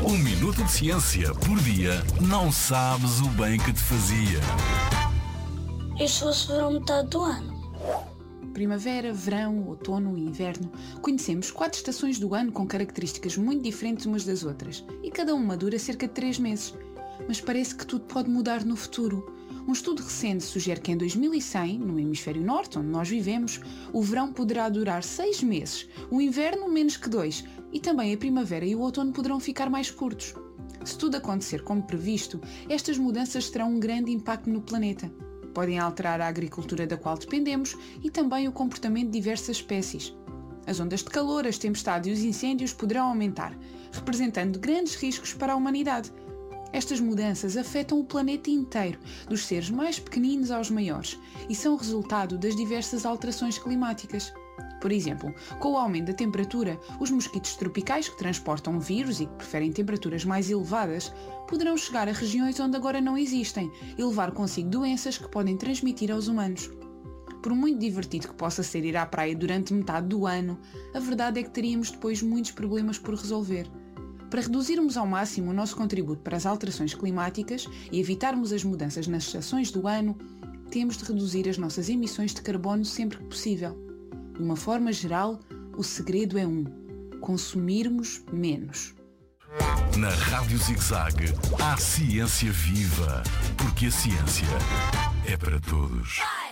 Um minuto de ciência por dia não sabes o bem que te fazia. E se fosse verão metade do ano? Primavera, verão, outono e inverno. Conhecemos 4 estações do ano com características muito diferentes umas das outras, e cada uma dura cerca de 3 meses. Mas parece que tudo pode mudar no futuro. Um estudo recente sugere que em 2100, no hemisfério norte, onde nós vivemos, o verão poderá durar 6 meses, o inverno menos que 2, e também a primavera e o outono poderão ficar mais curtos. Se tudo acontecer como previsto, estas mudanças terão um grande impacto no planeta. Podem alterar a agricultura da qual dependemos e também o comportamento de diversas espécies. As ondas de calor, as tempestades e os incêndios poderão aumentar, representando grandes riscos para a humanidade. Estas mudanças afetam o planeta inteiro, dos seres mais pequeninos aos maiores, e são resultado das diversas alterações climáticas. Por exemplo, com o aumento da temperatura, os mosquitos tropicais que transportam vírus e que preferem temperaturas mais elevadas poderão chegar a regiões onde agora não existem e levar consigo doenças que podem transmitir aos humanos. Por muito divertido que possa ser ir à praia durante metade do ano, a verdade é que teríamos depois muitos problemas por resolver. Para reduzirmos ao máximo o nosso contributo para as alterações climáticas e evitarmos as mudanças nas estações do ano, temos de reduzir as nossas emissões de carbono sempre que possível. De uma forma geral, o segredo é consumirmos menos. Na Rádio Zig-Zag, há ciência viva, porque a ciência é para todos.